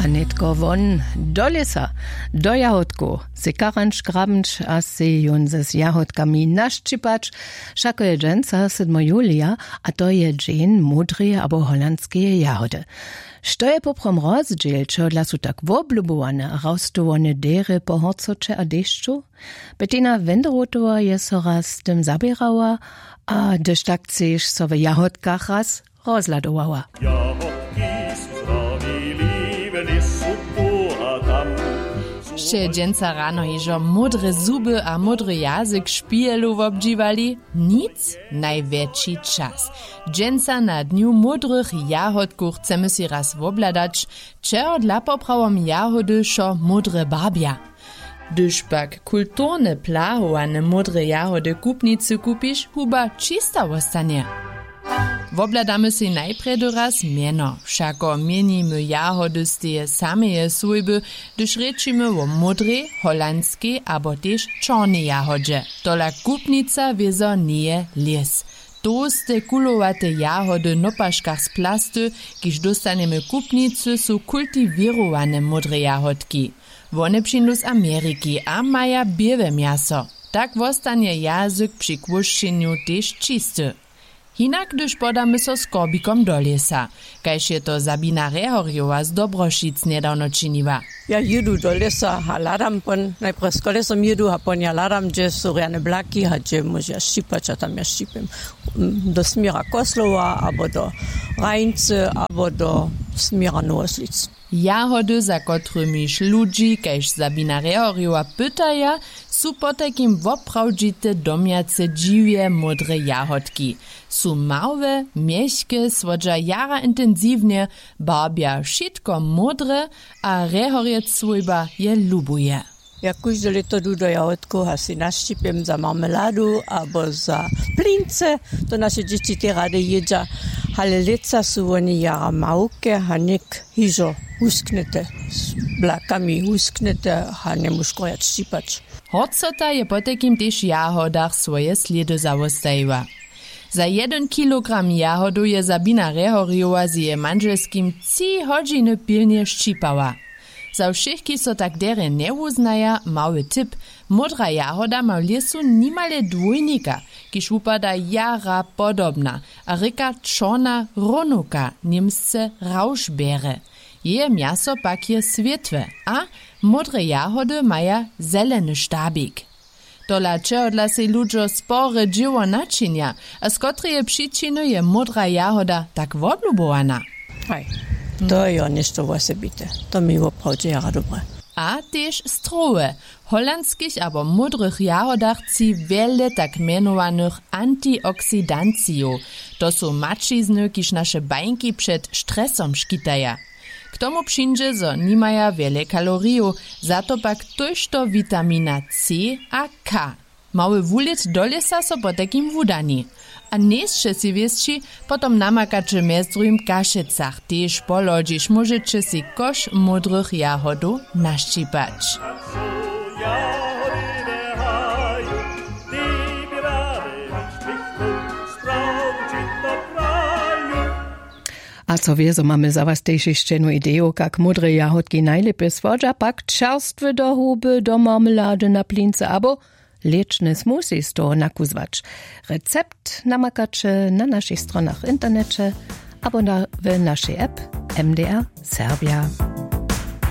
A netko won do lesa, do jahodku, se karanč grabenč a se jun z jahodkami naščipać, šako je dženca 7. julija, a to je dżen modre abo holandskie jahody. Što je poprom rozdziel, čo dla su tak woblubowane, raustowane dere po horcoče a dešću? Bettina Wenderotova je so raz tym zabierała, a dyż tak chceš so w jahodkach raz rozladowała. Še dženca rano ježo modre zuby a modry jazyk špielu obdžívali? Nic? Najväčší čas. Dženca na dňu modrych jahodku chceme si raz obladać, čeho dla poprawom jahody šo modre barbia. Gdyż pak kulturne plahowane modre jahody kupnicy kupisz, huba čista ostanie. Wobladamy si najprej doraz mieno. Všako mienimy jahody z tie sameje sujby, gdyż rečimy o modrej, holandskiej abo też czarnej jahodže. Tola kupnica wiezo nie les. Toste kulowate jahody na paškach z plastu, kiž dostanemy kupnicy, su kultivirowane modre jahodki. One przyjdą z Ameryki, a maja białe miaso. Tak wostanie jazyk przy kłuszczeniu też czysty. Hinak, gdyż podamy so z korbikom do lesa, kajż je to Sabina Rehorjowa z Dobroszic niedawno czyniła. Ja jedu do lesa, a ladam pon, najprej z kolesom jedu, a pon ja ladam, gdzie są rane blaki, a gdzie może ja ščipać, a tam ja ščipim. Do smira Koslova, abo do Rajnce, abo do smira Nooslic. Jahody, za kotrymiž ludzi, kajž Sabina Rehorjowa pytaja, su po takim woprawdzite domjace dziwie modre jahodki. Su małe, mieszkie, swodża jara intensywnie, barbia wszystko modre, a Rehorjec swojba je lubuje. Ja każde leto do jahodku, a si naščipim za marmeladu, abo za plince, to naše dzieci te rade jedza, ale leca su oni jara małke, a nek hižo usknete, s blakami usknete, a ne muško jać ščipać. Horcota je po takim też jahodach swoje sledy zawostajiła. Za 1 kilogram jahodu je Sabina Rehorjowa z jej manželskim 3 hodźiny pilnie ščipała. Za wszystkich so tak dere nie uznaja, mały tip, modra jahoda ma w lesu nimale dwójnika, kiż upada jara podobna, a ryka czona ronuka, niemsce rauschbeere. Je miaso pak je swietłe, a modre jahody maja zeleny sztabik. Tola čeho dla se ludzo spore dzieło naczynia, a z kotreje przyczyny je modra jahoda tak woblubowana. To je nešto osobite. To mi oprawdźe jara dobre. A też stroje. Holandskich abo modrych jahodach ci wiele tak mianowanych antioksidanciju. To są mačizny, kiż nasze bańki przed stresom škitaja. K tomu przyjdzie, że nie maja wiele kaloriju, za to pak tożto witamina C a K. Mały wulic do lesa so po takim wudani. A jeszcze si wiesci, potom namakacze mez drugim kaszecach, tež polodžiš możecie si koš modrych jahodu naščipać. A co wie, so mamy za was też jeszcze jedną ideę, jak modre jahodki najlepiej swodża, pak czerstwe do huby, do marmelady na plince, abo leczne smoothies z toho nakuzwać. Recept namakacie na naszych stronach internecie, abo w naszej app MDR Serbia.